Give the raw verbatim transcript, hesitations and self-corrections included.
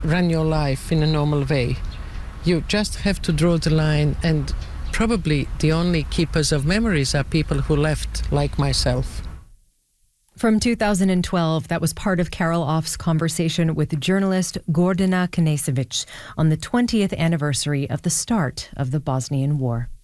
run your life in a normal way. You just have to draw the line, and probably the only keepers of memories are people who left, like myself. From two thousand twelve, that was part of Carol Off's conversation with journalist Gordana Knežević on the twentieth anniversary of the start of the Bosnian War.